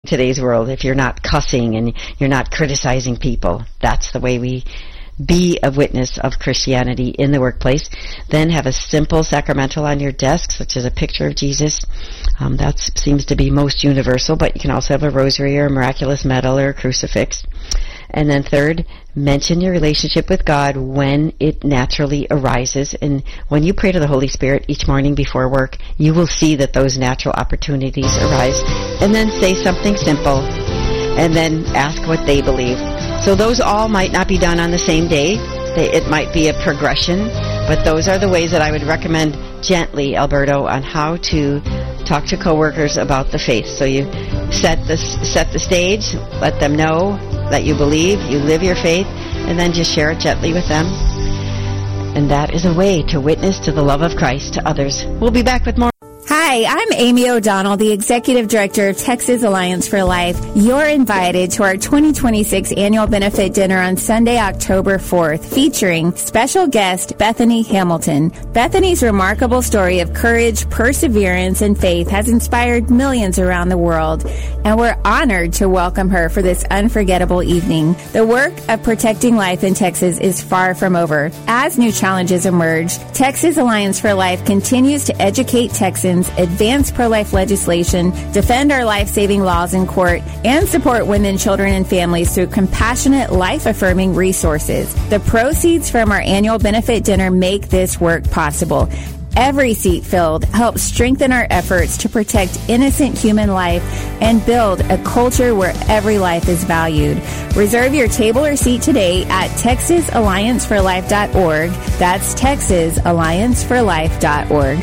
today's world if you're not cussing and you're not criticizing people. That's the way we be a witness of Christianity in the workplace. Then have a simple sacramental on your desk, such as a picture of Jesus. That seems to be most universal, but you can also have a rosary or a miraculous medal or a crucifix. And then third, mention your relationship with God when it naturally arises. And when you pray to the Holy Spirit each morning before work, you will see that those natural opportunities arise. And then say something simple, and then ask what they believe. So those all might not be done on the same day. It might be a progression, but those are the ways that I would recommend gently, Alberto, on how to talk to coworkers about the faith. So you set the stage, let them know that you believe, you live your faith, and then just share it gently with them. And that is a way to witness to the love of Christ to others. We'll be back with more. Hi, I'm Amy O'Donnell, the Executive Director of Texas Alliance for Life. You're invited to our 2026 Annual Benefit Dinner on Sunday, October 4th, featuring special guest Bethany Hamilton. Bethany's remarkable story of courage, perseverance, and faith has inspired millions around the world, and we're honored to welcome her for this unforgettable evening. The work of protecting life in Texas is far from over. As new challenges emerge, Texas Alliance for Life continues to educate Texans, advance pro-life legislation, defend our life-saving laws in court, and support women, children, and families through compassionate, life-affirming resources. The proceeds from our annual benefit dinner make this work possible. Every seat filled helps strengthen our efforts to protect innocent human life and build a culture where every life is valued. Reserve your table or seat today at TexasAllianceForLife.org. That's TexasAllianceForLife.org.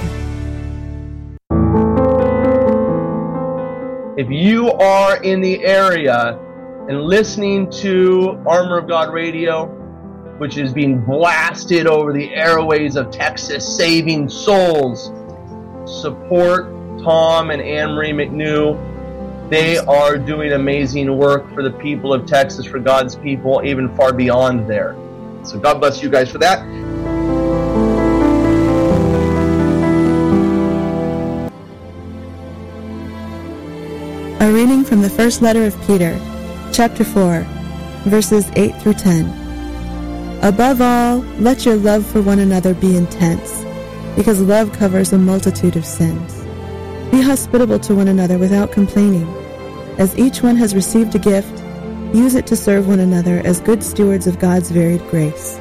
If you are in the area and listening to Armor of God Radio, which is being blasted over the airways of Texas, saving souls, support Tom and Anne-Marie McNew. They are doing amazing work for the people of Texas, for God's people, even far beyond there. So God bless you guys for that. A reading from the first letter of Peter, chapter 4, verses 8 through 10. Above all, let your love for one another be intense, because love covers a multitude of sins. Be hospitable to one another without complaining. As each one has received a gift, use it to serve one another as good stewards of God's varied grace.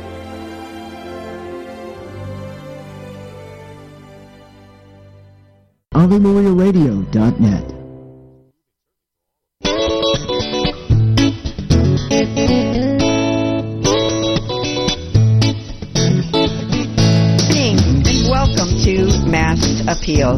AveMariaRadio.net. Masked Appeal,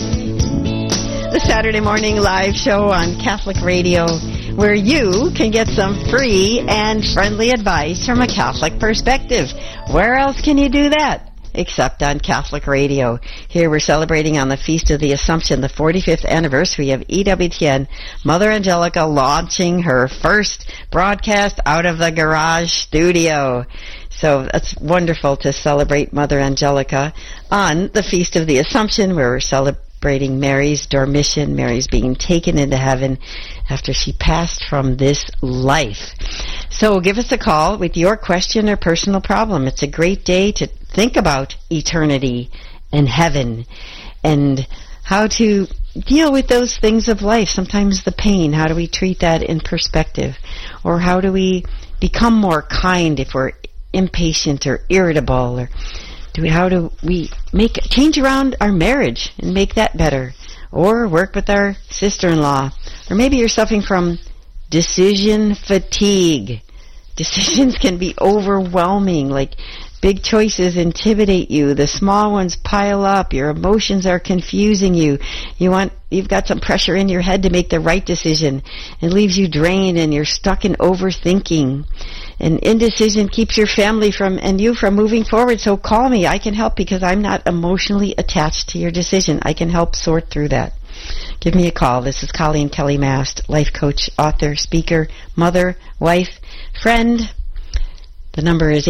the Saturday morning live show on Catholic Radio, where you can get some free and friendly advice from a Catholic perspective. Where else can you do that except on Catholic Radio? Here we're celebrating on the Feast of the Assumption, the 45th anniversary of EWTN, Mother Angelica launching her first broadcast out of the garage studio. So it's wonderful to celebrate Mother Angelica on the Feast of the Assumption, where we're celebrating Mary's dormition, Mary's being taken into heaven after she passed from this life. So give us a call with your question or personal problem. It's a great day to think about eternity and heaven and how to deal with those things of life. Sometimes the pain, how do we treat that in perspective? Or how do we become more kind if we're impatient or irritable? Or how do we change around our marriage and make that better? Or work with our sister-in-law? Or maybe you're suffering from decision fatigue. Decisions can be overwhelming, like big choices intimidate you. The small ones pile up. Your emotions are confusing you. You've got some pressure in your head to make the right decision. It leaves you drained and you're stuck in overthinking. And indecision keeps your family and you from moving forward. So call me. I can help because I'm not emotionally attached to your decision. I can help sort through that. Give me a call. This is Colleen Kelly Mast, life coach, author, speaker, mother, wife, friend. The number is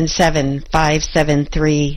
877-573-7825.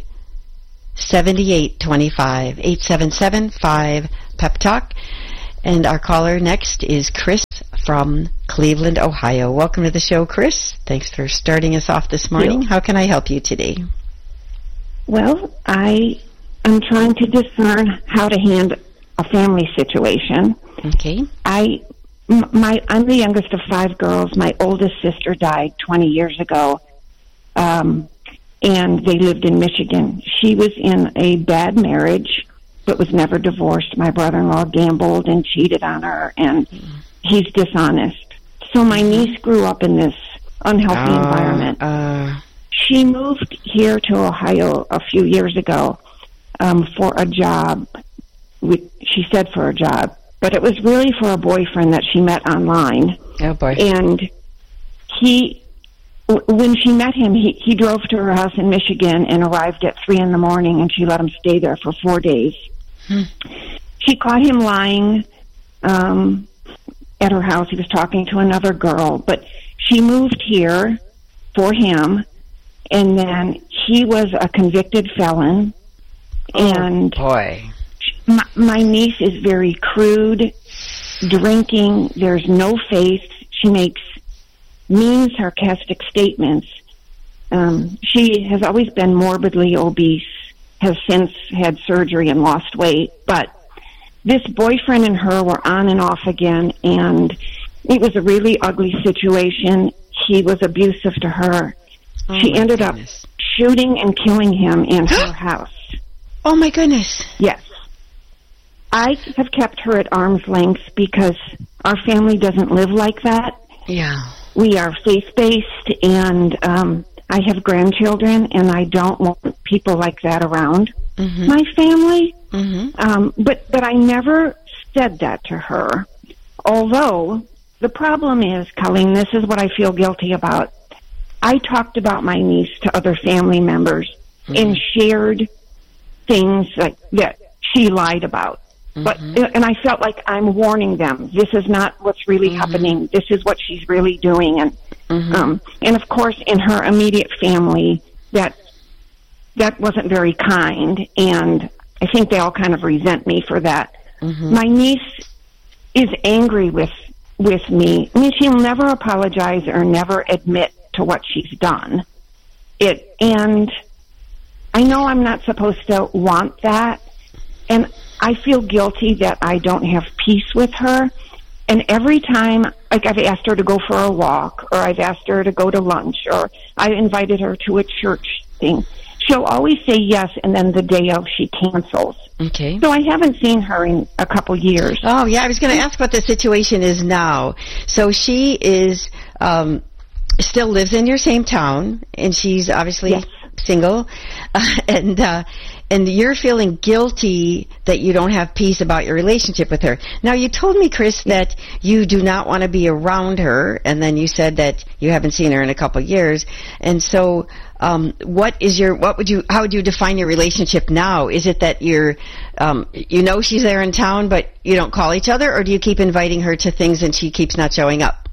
877-5-PEP-TALK. And our caller next is Chris from Cleveland, Ohio. Welcome to the show, Chris. Thanks for starting us off this morning. How can I help you today? Well, I am trying to discern how to handle a family situation. Okay. I'm the youngest of 5 girls. My oldest sister died 20 years ago, and they lived in Michigan. She was in a bad marriage, but was never divorced. My brother-in-law gambled and cheated on her, and he's dishonest. So my niece grew up in this unhealthy environment. She moved here to Ohio a few years ago for a job. She said for a job, but it was really for a boyfriend that she met online. Oh, boy. And when she met him, he drove to her house in Michigan and arrived at 3 a.m, and she let him stay there for 4 days. She caught him lying at her house. He was talking to another girl, but she moved here for him, and then he was a convicted felon. And boy. My niece is very crude, drinking. There's no faith. She makes mean, sarcastic statements. She has always been morbidly obese, has since had surgery and lost weight, but this boyfriend and her were on and off again, and it was a really ugly situation. He was abusive to her. She ended up shooting and killing him in her house. Oh, my goodness. Yes. I have kept her at arm's length because our family doesn't live like that. Yeah. We are faith-based, and I have grandchildren, and I don't want people like that around my family. But I never said that to her. Although, the problem is, Colleen, this is what I feel guilty about. I talked about my niece to other family members and shared things that she lied about. And I felt like I'm warning them. This is not what's really happening. This is what she's really doing. And of course, in her immediate family, that wasn't very kind. And I think they all kind of resent me for that. My niece is angry with me. I mean, she'll never apologize or never admit to what she's done. And I know I'm not supposed to want that. And I feel guilty that I don't have peace with her. And every time, like I've asked her to go for a walk, or I've asked her to go to lunch, or I invited her to a church thing, she'll always say yes, and then the day of, she cancels. Okay. So I haven't seen her in a couple years. Oh, yeah, I was going to ask what the situation is now. So she is, still lives in your same town, and she's obviously single, and you're feeling guilty that you don't have peace about your relationship with her. Now, you told me, Chris, that you do not want to be around her, and then you said that you haven't seen her in a couple of years. And so, how would you define your relationship now? Is it that you're, she's there in town, but you don't call each other, or do you keep inviting her to things and she keeps not showing up?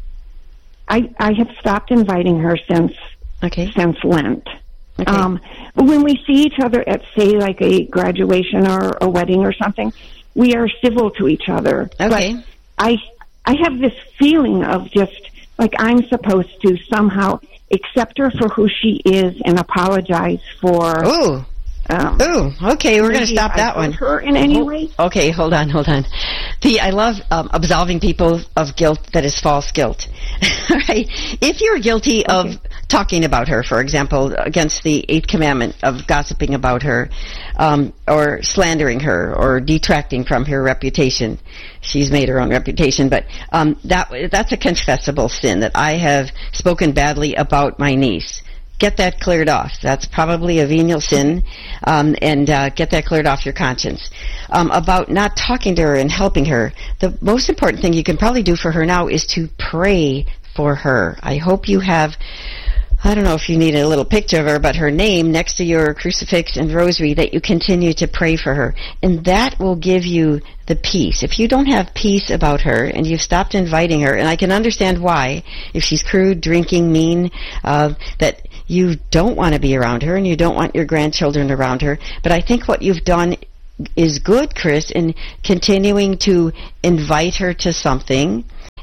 I have stopped inviting her since Lent. Okay. When we see each other at, say, like a graduation or a wedding or something, we are civil to each other. Okay. But I have this feeling of just like I'm supposed to somehow accept her for who she is and apologize for. Ooh. Okay, we're going to stop that one. Her in any way? Okay, hold on. I love absolving people of guilt that is false guilt. Right? If you're guilty of talking about her, for example, against the 8th commandment of gossiping about her, or slandering her, or detracting from her reputation, she's made her own reputation, but that's a confessable sin, that I have spoken badly about my niece. Get that cleared off. That's probably a venial sin, and get that cleared off your conscience. About not talking to her and helping her, the most important thing you can probably do for her now is to pray for her. I hope you have, I don't know if you need a little picture of her, but her name next to your crucifix and rosary, that you continue to pray for her. And that will give you the peace. If you don't have peace about her and you've stopped inviting her, and I can understand why, if she's crude, drinking, mean, that you don't want to be around her and you don't want your grandchildren around her. But I think what you've done is good, Chris, in continuing to invite her to something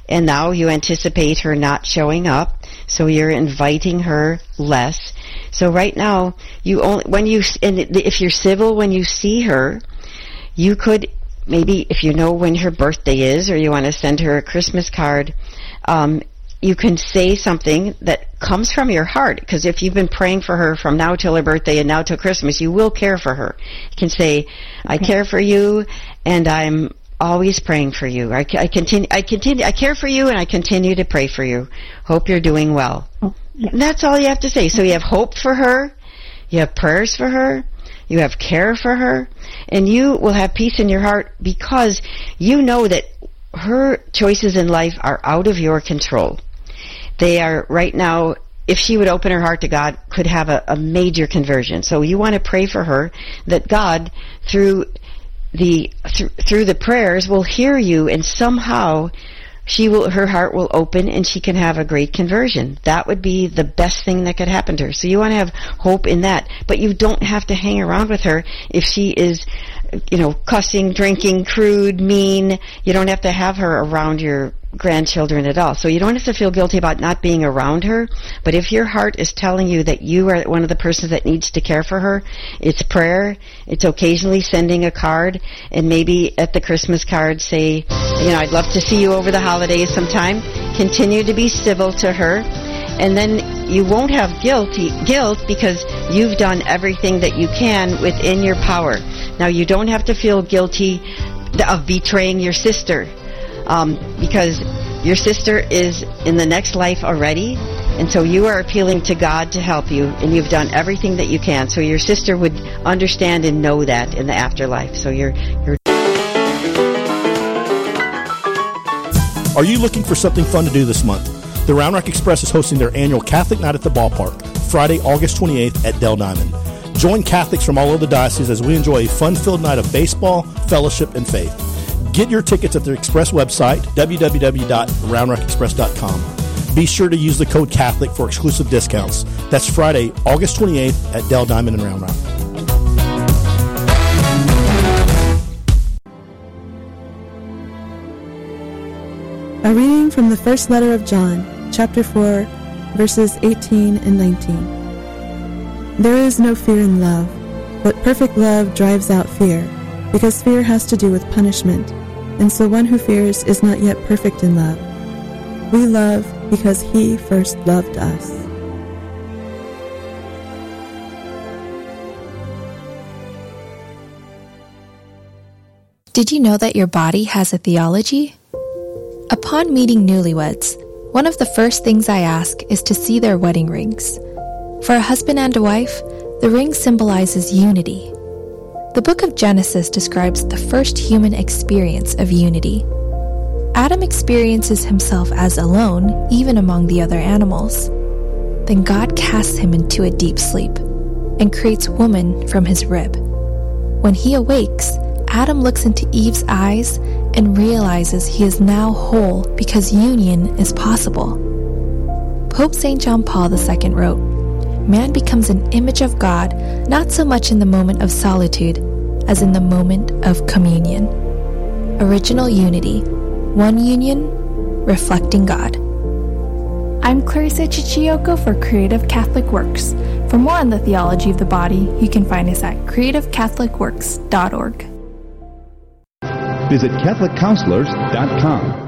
and now you anticipate her not showing up, so you're inviting her less. So right now, if you're civil when you see her, you could maybe, if you know when her birthday is, or you want to send her a Christmas card, you can say something that comes from your heart, because if you've been praying for her from now till her birthday and now till Christmas, you will care for her. You can say, I care for you, and I'm always praying for you. I care for you, and I continue to pray for you. Hope you're doing well. Yes. And that's all you have to say. So you have hope for her, you have prayers for her, you have care for her, and you will have peace in your heart because you know that her choices in life are out of your control. They are right now, if she would open her heart to God, could have a major conversion. So you want to pray for her that God, through the prayers, will hear you, and somehow her heart will open and she can have a great conversion. That would be the best thing that could happen to her. So you want to have hope in that. But you don't have to hang around with her if she is, cussing, drinking, crude, mean. You don't have to have her around your grandchildren at all. So you don't have to feel guilty about not being around her. But if your heart is telling you that you are one of the persons that needs to care for her, it's prayer, it's occasionally sending a card, and maybe at the Christmas card say, I'd love to see you over the holidays sometime. Continue to be civil to her, and then you won't have guilt because you've done everything that you can within your power. Now, you don't have to feel guilty of betraying your sister, because your sister is in the next life already, and so you are appealing to God to help you, and you've done everything that you can. So your sister would understand and know that in the afterlife. So you're. Are you looking for something fun to do this month? The Round Rock Express is hosting their annual Catholic Night at the Ballpark, Friday, August 28th at Del Diamond. Join Catholics from all over the diocese as we enjoy a fun-filled night of baseball, fellowship, and faith. Get your tickets at their Express website, www.roundrockexpress.com. Be sure to use the code Catholic for exclusive discounts. That's Friday, August 28th at Del Diamond in Round Rock. A reading from the first letter of John, chapter 4, verses 18 and 19. There is no fear in love, but perfect love drives out fear, because fear has to do with punishment, and so one who fears is not yet perfect in love. We love because he first loved us. Did you know that your body has a theology? Upon meeting newlyweds, one of the first things I ask is to see their wedding rings. For a husband and a wife, the ring symbolizes unity. The book of Genesis describes the first human experience of unity. Adam experiences himself as alone, even among the other animals. Then God casts him into a deep sleep and creates woman from his rib. When he awakes, Adam looks into Eve's eyes and realizes he is now whole because union is possible. Pope St. John Paul II wrote, "Man becomes an image of God not so much in the moment of solitude as in the moment of communion." Original unity, one union, reflecting God. I'm Clarissa Chichioko for Creative Catholic Works. For more on the theology of the body, you can find us at creativecatholicworks.org. Visit CatholicCounselors.com.